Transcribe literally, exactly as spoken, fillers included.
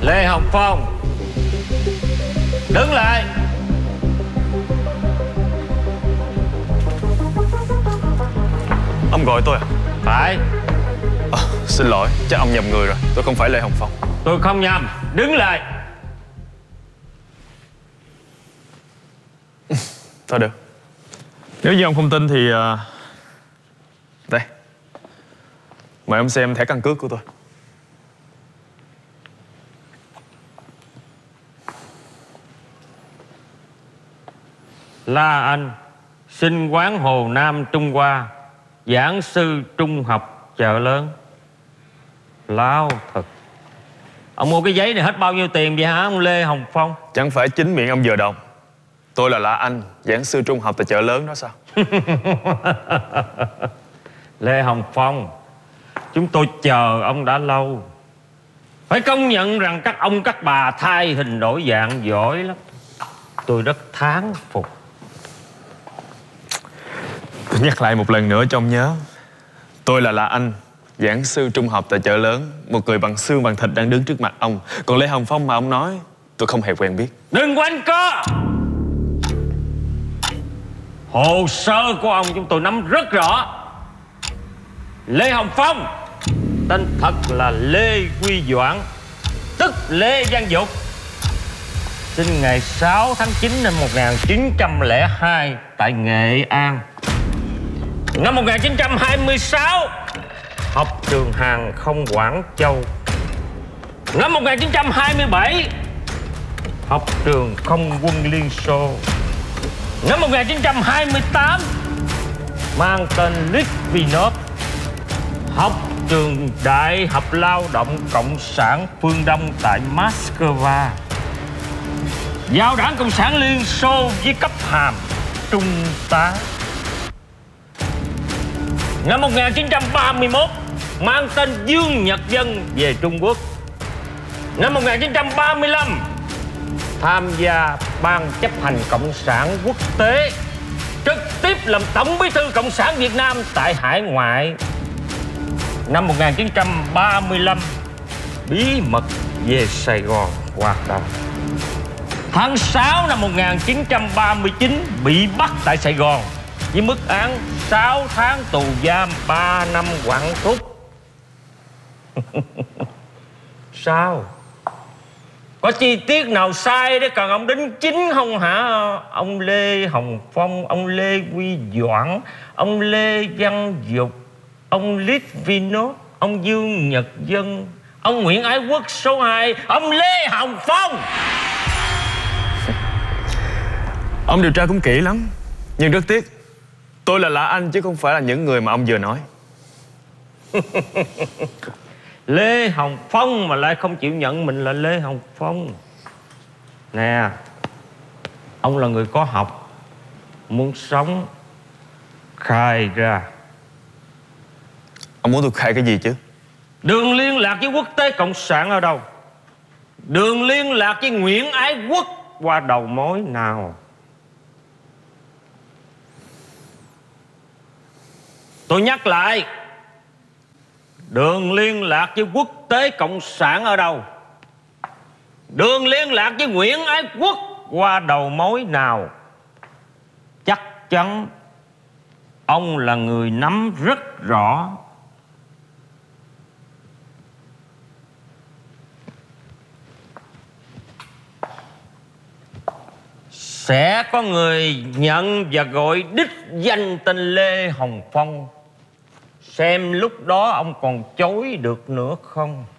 Lê Hồng Phong, đứng lại. Ông gọi tôi à? Phải. À, xin lỗi, chắc ông nhầm người rồi. Tôi không phải Lê Hồng Phong. Tôi không nhầm, đứng lại. Thôi được. Nếu như ông không tin thì uh... đây, mời ông xem thẻ căn cước của tôi. La Anh, sinh quán Hồ Nam Trung Hoa, giảng sư trung học Chợ Lớn. Láo thật. Ông mua cái giấy này hết bao nhiêu tiền vậy hả ông Lê Hồng Phong? Chẳng phải chính miệng ông vừa đồng. Tôi là La Anh, giảng sư trung học tại Chợ Lớn đó sao? Lê Hồng Phong, chúng tôi chờ ông đã lâu. Phải công nhận rằng các ông các bà thay hình đổi dạng giỏi lắm. Tôi rất thán phục. Tôi nhắc lại một lần nữa cho ông nhớ. Tôi là La Anh, giảng sư trung học tại Chợ Lớn. Một người bằng xương bằng thịt đang đứng trước mặt ông. Còn Lê Hồng Phong mà ông nói, tôi không hề quen biết. Đừng quanh co. Hồ sơ của ông chúng tôi nắm rất rõ. Lê Hồng Phong, tên thật là Lê Quy Doãn, tức Lê Văn Dục, sinh ngày sáu tháng chín năm một nghìn chín trăm lẻ hai tại Nghệ An. Năm một nghìn chín trăm hai mươi sáu, học trường hàng không Quảng Châu. Năm một nghìn chín trăm hai mươi bảy, học trường không quân Liên Xô. Năm một nghìn chín trăm hai mươi tám, mang tên Litvinov, học trường Đại học Lao động Cộng sản phương Đông tại Moscow. Vào Đảng Cộng sản Liên Xô với cấp hàm trung tá. Năm một nghìn chín trăm ba mươi mốt, mang tên Dương Nhật Dân về Trung Quốc. Năm một nghìn chín trăm ba mươi lăm, tham gia Ban chấp hành Cộng sản quốc tế, trực tiếp làm Tổng bí thư Cộng sản Việt Nam tại hải ngoại. Năm một nghìn chín trăm ba mươi lăm, bí mật về Sài Gòn hoạt động. Tháng sáu năm một nghìn chín trăm ba mươi chín, bị bắt tại Sài Gòn với mức án sáu tháng tù giam, ba năm quản thúc. Sao? Có chi tiết nào sai để cần ông đính chính không hả? Ông Lê Hồng Phong, ông Lê Quy Doãn, ông Lê Văn Dục, ông Litvinov, ông Dương Nhật Dân, ông Nguyễn Ái Quốc số hai, ông Lê Hồng Phong. Ông điều tra cũng kỹ lắm. Nhưng rất tiếc, tôi là La Anh chứ không phải là những người mà ông vừa nói. Lê Hồng Phong mà lại không chịu nhận mình là Lê Hồng Phong. Nè, ông là người có học, muốn sống, khai ra. Ông muốn tôi khai cái gì chứ? Đường liên lạc với Quốc tế Cộng sản ở đâu? Đường liên lạc với Nguyễn Ái Quốc qua đầu mối nào? Tôi nhắc lại, đường liên lạc với Quốc tế Cộng sản ở đâu? Đường liên lạc với Nguyễn Ái Quốc qua đầu mối nào? Chắc chắn ông là người nắm rất rõ. Sẽ có người nhận và gọi đích danh tên Lê Hồng Phong. Xem lúc đó ông còn chối được nữa không?